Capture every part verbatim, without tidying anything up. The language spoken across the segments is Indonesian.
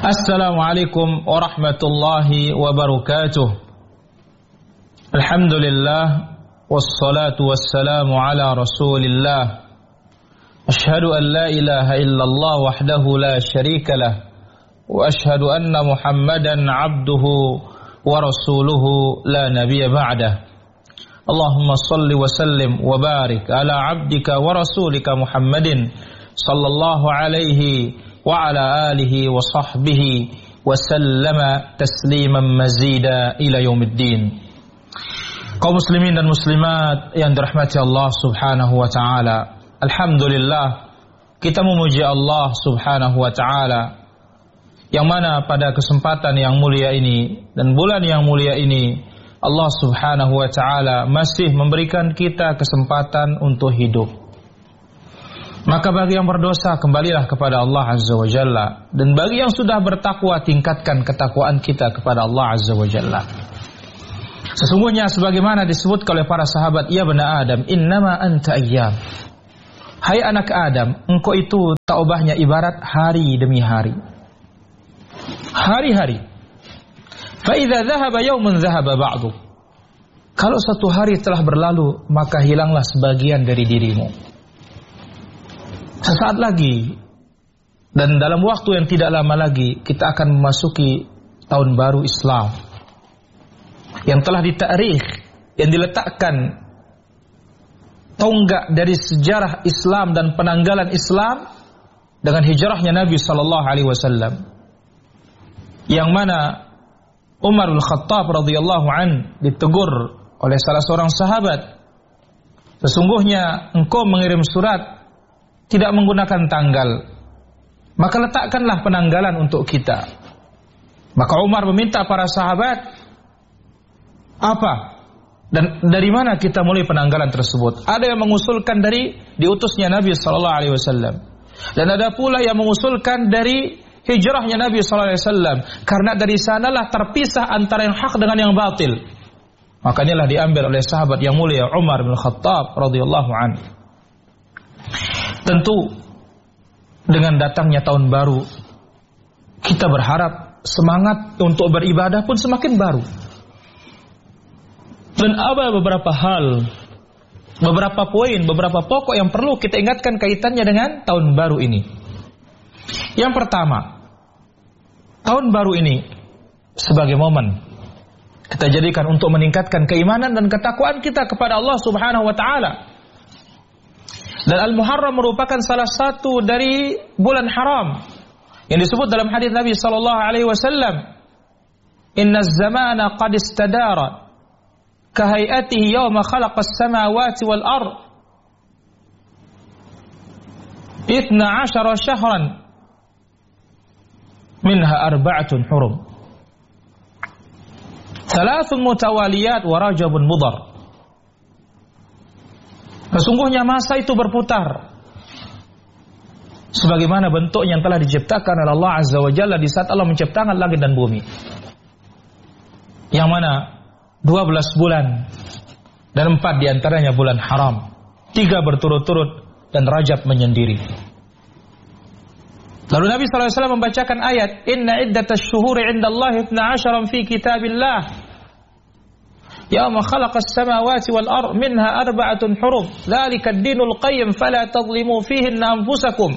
Assalamualaikum warahmatullahi wabarakatuh. Alhamdulillah wassalatu wassalamu ala Rasulillah. Ashhadu an la ilaha illallah wahdahu la syarika lah wa ashhadu anna Muhammadan abduhu wa rasuluhu la nabiyya ba'dah. Allahumma salli wa sallim wa barik ala abdika wa rasulika Muhammadin sallallahu alaihi wa ala alihi wa sahbihi wa sallama tasliman mazida ila yaumiddin. Kaum muslimin dan muslimat yang dirahmati Allah Subhanahu wa taala, alhamdulillah kita memuji Allah Subhanahu wa taala yang mana pada kesempatan yang mulia ini dan bulan yang mulia ini Allah Subhanahu wa taala masih memberikan kita kesempatan untuk hidup. Maka bagi yang berdosa, kembalilah kepada Allah Azza wa Jalla. Dan bagi yang sudah bertakwa, tingkatkan ketakwaan kita kepada Allah Azza wa Jalla. Sesungguhnya sebagaimana disebut oleh para sahabat, ya bani Adam, innama anta ayyam. Hai anak Adam, engkau itu taubahnya ibarat hari demi hari. Hari-hari. Fa idza dhahaba yawmun dhahaba ba'du. Kalau satu hari telah berlalu, maka hilanglah sebagian dari dirimu. Sesaat lagi dan dalam waktu yang tidak lama lagi kita akan memasuki tahun baru Islam yang telah ditarikh, yang diletakkan tonggak dari sejarah Islam dan penanggalan Islam dengan hijrahnya Nabi sallallahu alaihi wasallam, yang mana Umar bin Khattab radhiyallahu an ditegur oleh salah seorang sahabat, sesungguhnya engkau mengirim surat tidak menggunakan tanggal, maka letakkanlah penanggalan untuk kita. Maka Umar meminta para sahabat, apa dan dari mana kita mulai penanggalan tersebut? Ada yang mengusulkan dari diutusnya Nabi sallallahu alaihi wasallam, dan ada pula yang mengusulkan dari hijrahnya Nabi sallallahu alaihi wasallam, karena dari sanalah terpisah antara yang hak dengan yang batil. Maka inilah diambil oleh sahabat yang mulia Umar bin Khattab radhiyallahu anhu. Tentu dengan datangnya tahun baru, kita berharap semangat untuk beribadah pun semakin baru. Dan ada beberapa hal, beberapa poin, beberapa pokok yang perlu kita ingatkan kaitannya dengan tahun baru ini. Yang pertama, tahun baru ini sebagai momen kita jadikan untuk meningkatkan keimanan dan ketakwaan kita kepada Allah Subhanahu wa taala. Dan Al-Muharram merupakan salah satu dari bulan haram yang disebut dalam hadis Nabi sallallahu alaihi wasallam, "Inna az-zamana qad istadara ka hay'atihi yawma khalaqa as-samawati wal ard itna ashara shahran minha arba'atun hurum thalathun mutawaliyat wa rajabun mudhar." Sesungguhnya masa itu berputar sebagaimana bentuk yang telah diciptakan oleh Allah Azza wa Jalla di saat Allah menciptakan langit dan bumi, yang mana dua belas bulan dan empat diantaranya bulan haram, tiga berturut-turut dan Rajab menyendiri. Lalu Nabi sallallahu alaihi wasallam membacakan ayat, "Inna iddatash shuhuri 'indallahi ithna 'ashara fi kitabillah Yawma khalaqas samawati wal ard minha arba'atun hurum dzalika ad-dinul qayyim fala tadhlimu fihinna anfusakum."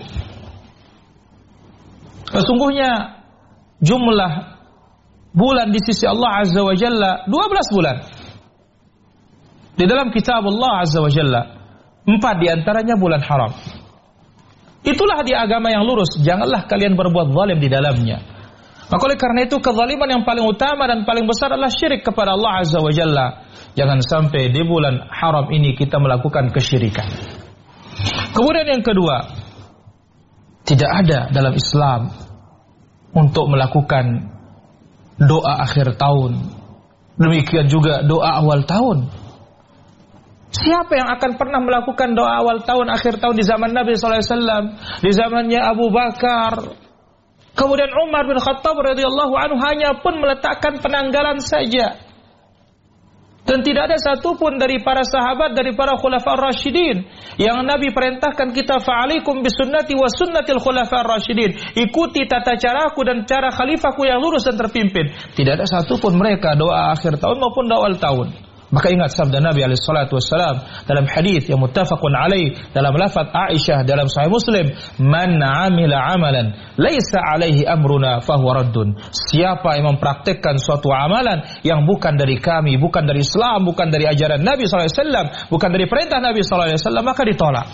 Sesungguhnya jumlah bulan di sisi Allah Azza wa Jalla dua belas bulan. Di dalam kitab Allah Azza wa Jalla empat diantaranya bulan haram. Itulah di agama yang lurus, janganlah kalian berbuat zalim di dalamnya. Maka oleh karena itu kezaliman yang paling utama dan paling besar adalah syirik kepada Allah Azza wa Jalla. Jangan sampai di bulan haram ini kita melakukan kesyirikan. Kemudian yang kedua, tidak ada dalam Islam untuk melakukan doa akhir tahun. Demikian juga doa awal tahun. Siapa yang akan pernah melakukan doa awal tahun, akhir tahun di zaman Nabi sallallahu alaihi wasallam, di zamannya Abu Bakar? Kemudian Umar bin Khattab radhiyallahu anhu hanya pun meletakkan penanggalan saja. Dan tidak ada satupun dari para sahabat, dari para khulafa'ur rasyidin yang Nabi perintahkan kita fa'alikum bisunnati wa sunnatil khulafa'ur rasyidin. Ikuti tata caraku dan cara khalifahku yang lurus dan terpimpin. Tidak ada satupun mereka doa akhir tahun maupun doa awal tahun. Maka ingat sabda Nabi alaihi salatu wassalam dalam hadis yang muttafaqun alaih, dalam lafaz Aisyah dalam Sahih Muslim, man 'amila 'amalan laisa 'alaihi amruna fahuwa raddun. Siapa yang mempraktikkan suatu amalan yang bukan dari kami, bukan dari Islam, bukan dari ajaran Nabi sallallahu alaihi wasallam, bukan dari perintah Nabi sallallahu alaihi wasallam, maka ditolak.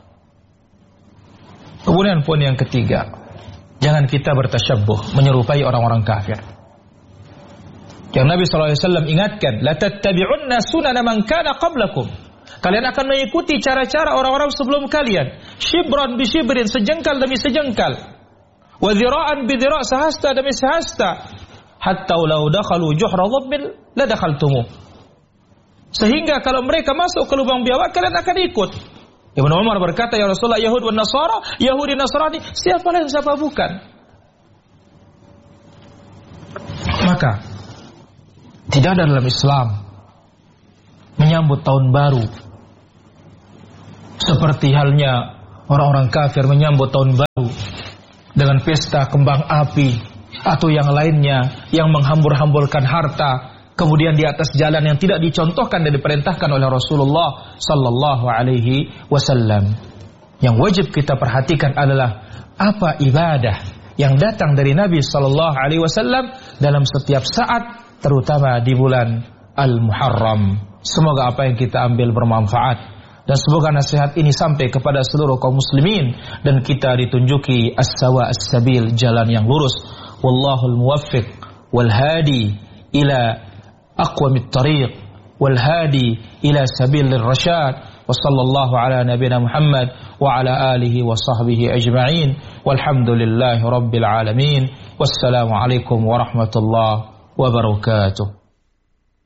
Kemudian poin yang ketiga, jangan kita bertasyabbuh, menyerupai orang-orang kafir. Yang Nabi sallallahu alaihi wasallam ingatkan, la tattabi'unna sunana man kana qablakum. Kalian akan mengikuti cara-cara orang-orang sebelum kalian. Shibran bi shibrin, sejengkal demi sejengkal. Wa dhira'an bi dhira', sehasta demi sehasta. Hatta law dakhalu juhra dhabbin la dakhaltumuh. Sehingga kalau mereka masuk ke lubang biawak, kalian akan ikut. Ibnu Umar berkata, ya Rasulullah, Yahud dan Nasara, Yahudi Nasrani, siapa lain siapa bukan? Maka tidak ada dalam Islam menyambut tahun baru seperti halnya orang-orang kafir menyambut tahun baru dengan pesta kembang api atau yang lainnya yang menghambur-hamburkan harta, kemudian di atas jalan yang tidak dicontohkan dan diperintahkan oleh Rasulullah sallallahu alaihi wasallam. Yang wajib kita perhatikan adalah apa ibadah yang datang dari Nabi sallallahu alaihi wasallam dalam setiap saat, terutama di bulan Al-Muharram. Semoga apa yang kita ambil bermanfaat, dan semoga nasihat ini sampai kepada seluruh kaum muslimin dan kita ditunjuki as-sawa as-sabil, jalan yang lurus. Wallahul muwaffiq wal hadi ila aqwamit tariq wal hadi ila sabilir rasyad. Wa sallallahu ala nabiyyina Muhammad wa ala alihi wa sahbihi ajma'in. Walhamdulillahi rabbil alamin. Wassalamu alaikum warahmatullahi wabarakatuh.